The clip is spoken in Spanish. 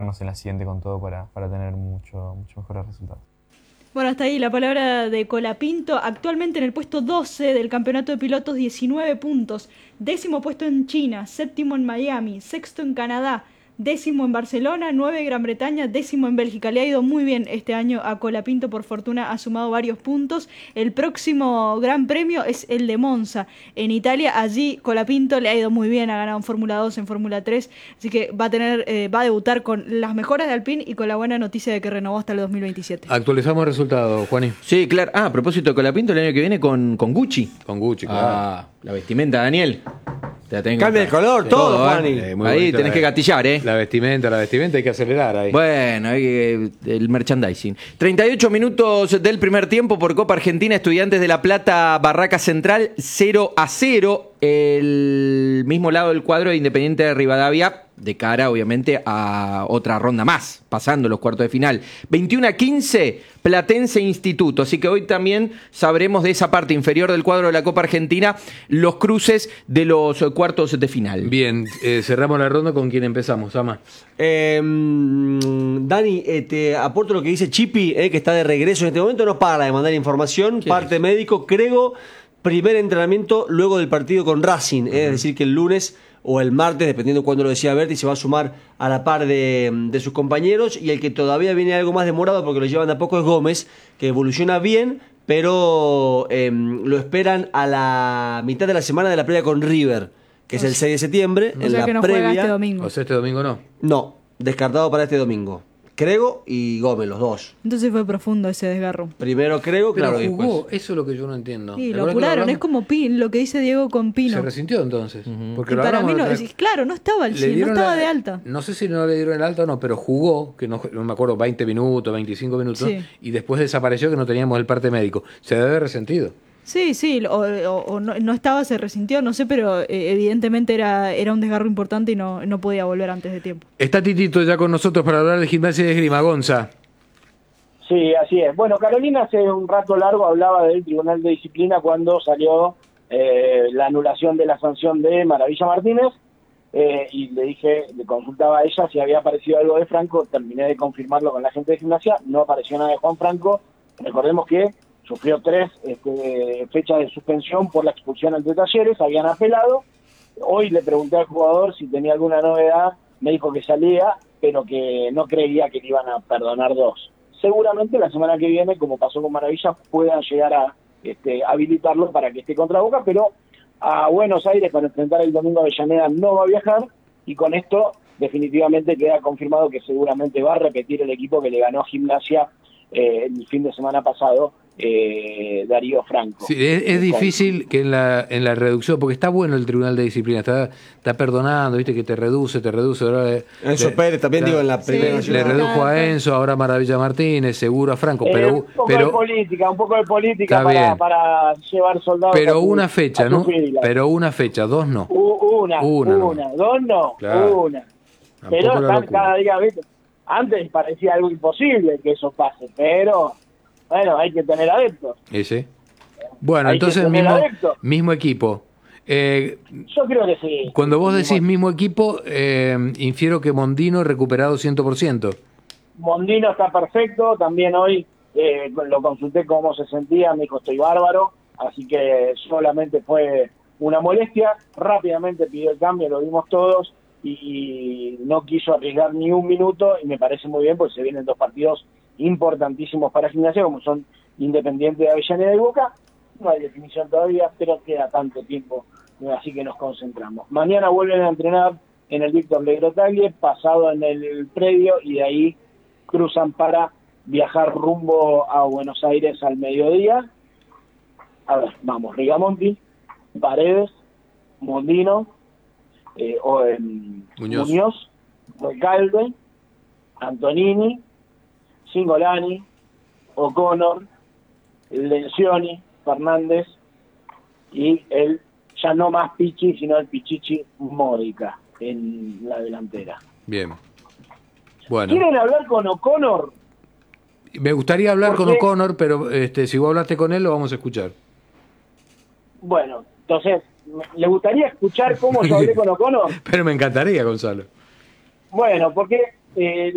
prepararnos en la siguiente con todo para tener mucho mejores resultados. Bueno, hasta ahí la palabra de Colapinto, actualmente en el puesto 12 del campeonato de pilotos, 19 puntos, 10º puesto en China, 7º en Miami, 6º en Canadá, 10º en Barcelona, 9 en Gran Bretaña, 10º en Bélgica. Le ha ido muy bien este año a Colapinto, por fortuna ha sumado varios puntos. El próximo gran premio es el de Monza, en Italia. Allí Colapinto le ha ido muy bien, ha ganado en Fórmula 2, en Fórmula 3, así que va a debutar con las mejoras de Alpine y con la buena noticia de que renovó hasta el 2027. Actualizamos el resultado, Juaní. Sí, claro. A propósito de Colapinto, el año que viene con Gucci. Con Gucci, claro. La vestimenta, Daniel. Cambia el color, todo, Juani. Ahí tenés que gatillar, La vestimenta, hay que acelerar ahí. Bueno, el merchandising. 38 minutos del primer tiempo por Copa Argentina, Estudiantes de La Plata, Barraca Central, 0-0. El mismo lado del cuadro de Independiente de Rivadavia, de cara obviamente a otra ronda más, pasando los cuartos de final. 21-15, Platense Instituto. Así que hoy también sabremos de esa parte inferior del cuadro de la Copa Argentina los cruces de los cuartos de final. Bien, cerramos la ronda. ¿Con quién empezamos, Ama? Dani, te aporto lo que dice Chipi, que está de regreso en este momento, no para de mandar información, parte es? médico, creo, primer entrenamiento luego del partido con Racing, es decir que el lunes o el martes, dependiendo de cuándo lo decía Berti, se va a sumar a la par de sus compañeros, y el que todavía viene algo más demorado porque lo llevan de a poco es Gómez, que evoluciona bien, pero lo esperan a la mitad de la semana de la previa con River, que es el 6 de septiembre, O en sea la que no previa. juega este domingo. O sea, este domingo no. No, descartado para este domingo. Crego y Gómez, los dos. Entonces fue profundo ese desgarro. Primero Crego, Pero claro, y jugó, después. eso es lo que yo no entiendo. Sí, ¿Te lo acuerdas que apuraron, hablamos? es como lo que dice Diego con Pino. Se resintió entonces. Porque Y lo para mí hablamos no, la otra vez. claro, no estaba al Le 100, no dieron estaba de alta. No sé si no le dieron el alta o no, pero jugó, que no me acuerdo, 20 minutos, 25 minutos, Sí. y después desapareció, que no teníamos el parte médico. Se debe haber resentido. Sí, o no estaba, se resintió, no sé, pero evidentemente era un desgarro importante y no podía volver antes de tiempo. Está Titito ya con nosotros para hablar de Gimnasia y de Esgrima. Gonza. Sí, así es. Bueno, Carolina hace un rato largo hablaba del Tribunal de Disciplina cuando salió la anulación de la sanción de Maravilla Martínez, y le consultaba a ella si había aparecido algo de Franco. Terminé de confirmarlo con la gente de Gimnasia, no apareció nada de Juan Franco. Recordemos que sufrió 3 fechas de suspensión por la expulsión ante Talleres, habían apelado. Hoy le pregunté al jugador si tenía alguna novedad, me dijo que salía, pero que no creía que le iban a perdonar 2. Seguramente la semana que viene, como pasó con Maravilla, puedan llegar a habilitarlo para que esté contra Boca, pero a Buenos Aires para enfrentar el domingo a Avellaneda no va a viajar, y con esto definitivamente queda confirmado que seguramente va a repetir el equipo que le ganó a Gimnasia el fin de semana pasado, Darío Franco. Sí, es difícil que en la reducción, porque está bueno el Tribunal de Disciplina, está perdonando, viste que te reduce. Ahora Enzo Pérez también, digo, en la primera le nacional. redujo a Enzo, ahora Maravilla Martínez, seguro a Franco, pero un poco de política para llevar soldados. Pero una fecha, ¿no? Pero una fecha, 2 no. Una, 2 no, claro. una. Pero están cada día, ¿viste? Antes parecía algo imposible que eso pase, pero bueno, hay que tener adeptos. Ese. Bueno, Hay entonces que tener adeptos. mismo equipo. Yo creo que sí. Cuando vos decís mismo equipo, infiero que Mondino recuperado 100%. Mondino está perfecto, también hoy lo consulté cómo se sentía, me dijo estoy bárbaro, así que solamente fue una molestia, rápidamente pidió el cambio, lo vimos todos, y no quiso arriesgar ni un minuto, y me parece muy bien porque se vienen 2 partidos importantísimos para Gimnasia, como son Independiente de Avellaneda y Boca. No hay definición todavía, pero queda tanto tiempo, así que nos concentramos. Mañana vuelven a entrenar en el Víctor Legrotaglie, pasado en el predio, y de ahí cruzan para viajar rumbo a Buenos Aires al mediodía. A ver, vamos, Rigamonti, Paredes, Mondino, Muñoz, Recalde, Antonini, Cingolani, O'Connor, Lencioni, Fernández, y el ya no más Pichi, sino el Pichichi Módica en la delantera. Bien. Bueno. ¿Quieren hablar con O'Connor? Me gustaría hablar con O'Connor, pero si vos hablaste con él, lo vamos a escuchar. Bueno, entonces, ¿le gustaría escuchar cómo yo hablé con O'Connor? Pero me encantaría, Gonzalo. Bueno, porque